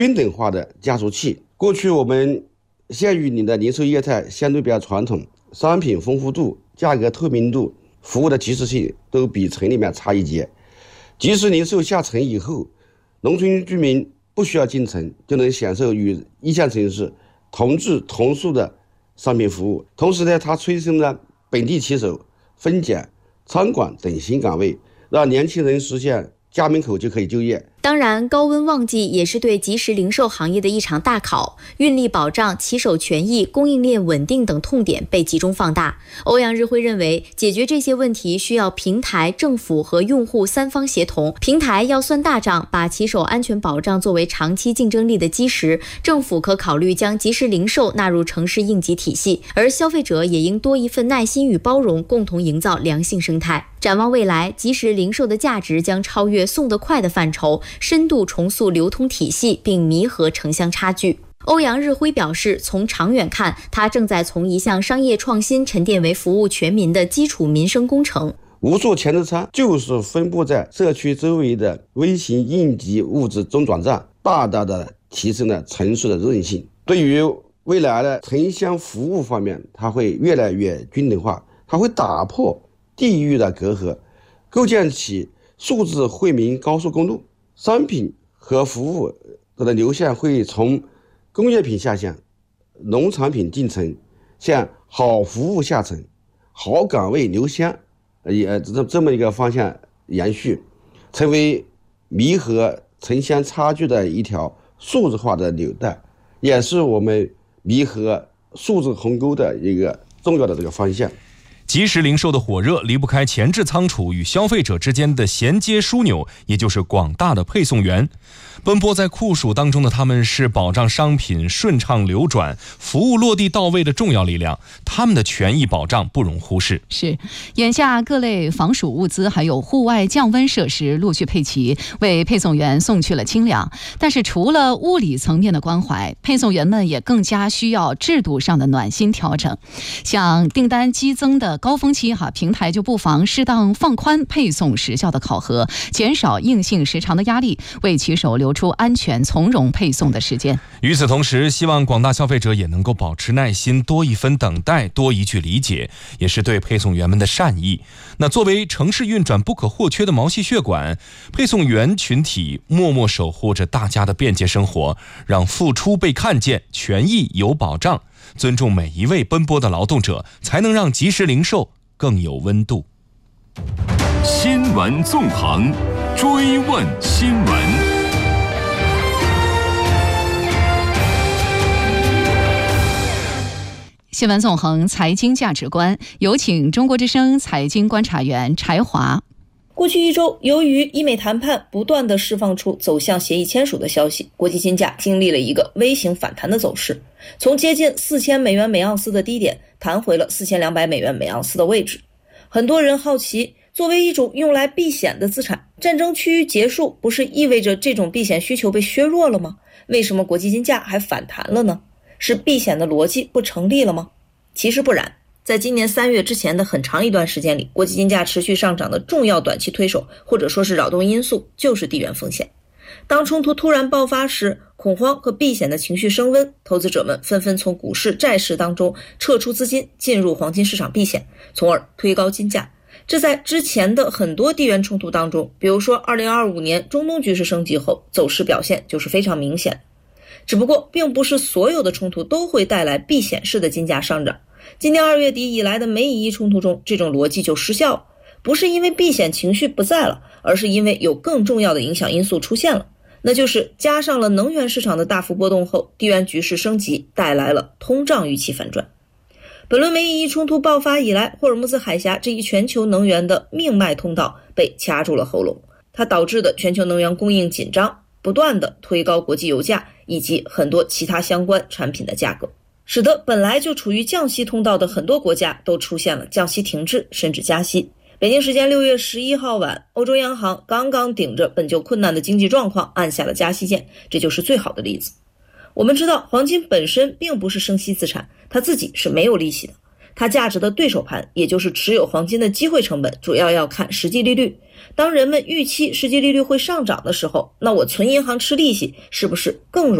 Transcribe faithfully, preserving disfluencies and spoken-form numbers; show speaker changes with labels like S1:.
S1: 均等化的加速器。过去我们县域里的零售业态相对比较传统，商品丰富度、价格透明度、服务的及时性都比城里面差一截。即时零售下城以后，农村居民不需要进城就能享受与一线城市同质同数的商品服务。同时呢，它催生了本地骑手、分拣、仓管等新岗位，让年轻人实现家门口就可以就业。
S2: 当然，高温旺季也是对即时零售行业的一场大考，运力保障、骑手权益、供应链稳定等痛点被集中放大。欧阳日辉认为，解决这些问题需要平台、政府和用户三方协同。平台要算大账，把骑手安全保障作为长期竞争力的基石；政府可考虑将即时零售纳入城市应急体系，而消费者也应多一份耐心与包容，共同营造良性生态。展望未来，即时零售的价值将超越送得快的范畴，深度重塑流通体系，并弥合城乡差距。欧阳日辉表示，从长远看，他正在从一项商业创新沉淀为服务全民的基础民生工程。
S1: 无数前置仓就是分布在社区周围的微型应急物资中转站，大大的提升了城市的韧性。对于未来的城乡服务方面，它会越来越均等化，它会打破地域的隔阂，构建起数字惠民高速公路。商品和服务的流向会从工业品下乡、农产品进城，向好服务下沉、好岗位留乡，也这这么一个方向延续，成为弥合城乡差距的一条数字化的纽带，也是我们弥合数字鸿沟的一个重要的这个方向。
S3: 即时零售的火热离不开前置仓储与消费者之间的衔接枢纽，也就是广大的配送员。奔波在酷暑当中的他们是保障商品顺畅流转、服务落地到位的重要力量，他们的权益保障不容忽视。
S4: 是，眼下各类防暑物资还有户外降温设施陆续配齐，为配送员送去了清凉。但是除了物理层面的关怀，配送员们也更加需要制度上的暖心调整。像订单激增的高峰期哈，平台就不妨适当放宽配送时效的考核，减少硬性时长的压力，为骑手留出安全从容配送的时间。
S3: 与此同时，希望广大消费者也能够保持耐心，多一分等待，多一句理解，也是对配送员们的善意。那作为城市运转不可或缺的毛细血管，配送员群体默默守护着大家的便捷生活，让付出被看见，权益有保障。尊重每一位奔波的劳动者，才能让即时零售更有温度。
S5: 新闻纵横，追问新闻。
S4: 新闻纵横，财经价值观，有请中国之声财经观察员柴华。
S6: 过去一周，由于医美谈判不断地释放出走向协议签署的消息，国际金价经历了一个微型反弹的走势，从接近四千美元每盎司的低点弹回了四千两百美元每盎司的位置。很多人好奇，作为一种用来避险的资产，战争趋于结束不是意味着这种避险需求被削弱了吗？为什么国际金价还反弹了呢？是避险的逻辑不成立了吗？其实不然，在今年三月之前的很长一段时间里，国际金价持续上涨的重要短期推手或者说是扰动因素就是地缘风险。当冲突突然爆发时，恐慌和避险的情绪升温，投资者们纷纷从股市债市当中撤出资金，进入黄金市场避险，从而推高金价。这在之前的很多地缘冲突当中，比如说二零二五年中东局势升级后，走势表现就是非常明显。只不过并不是所有的冲突都会带来避险式的金价上涨。今年二月底以来的美以伊冲突中，这种逻辑就失效了，不是因为避险情绪不在了，而是因为有更重要的影响因素出现了，那就是加上了能源市场的大幅波动后，地缘局势升级带来了通胀预期反转。本轮美以伊冲突爆发以来，霍尔木兹海峡这一全球能源的命脉通道被掐住了喉咙，它导致的全球能源供应紧张，不断的推高国际油价以及很多其他相关产品的价格，使得本来就处于降息通道的很多国家都出现了降息停滞甚至加息。北京时间六月十一号晚，欧洲央行刚刚顶着本就困难的经济状况按下了加息键，这就是最好的例子。我们知道黄金本身并不是生息资产，它自己是没有利息的， 它价值的对手盘，也就是持有黄金的机会成本，主要要看实际利率。当人们预期实际利率会上涨的时候，那我存银行吃利息是不是更容易